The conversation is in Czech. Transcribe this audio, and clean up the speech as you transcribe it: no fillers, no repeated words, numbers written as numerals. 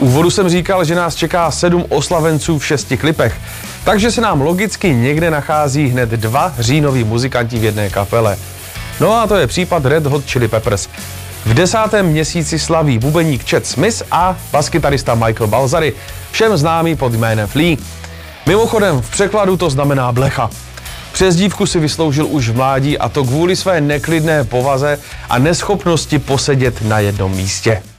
úvodu jsem říkal, že nás čeká 7 oslavenců v 6 klipech, takže se nám logicky někde nachází hned 2 říjnoví muzikanti v jedné kapele. No a to je případ Red Hot Chili Peppers. V 10. měsíci slaví bubeník Chad Smith a baskytarista Michael Balzary, všem známý pod jménem Flea. Mimochodem v překladu to znamená blecha. Přezdívku si vysloužil už v mládí, a to kvůli své neklidné povaze a neschopnosti posedět na jednom místě.